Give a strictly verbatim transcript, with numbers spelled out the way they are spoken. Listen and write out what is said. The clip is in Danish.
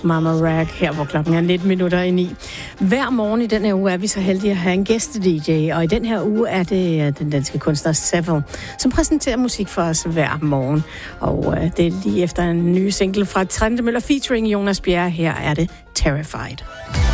Mama Rag her, hvor klokken er nitten minutter i ni. Hver morgen i den her uge er vi så heldige at have en gæste-D J, og i den her uge er det den danske kunstner Seville, som præsenterer musik for os hver morgen. Og øh, det er lige efter en ny single fra Trente Møller featuring Jonas Bjerre. Her er det Terrified.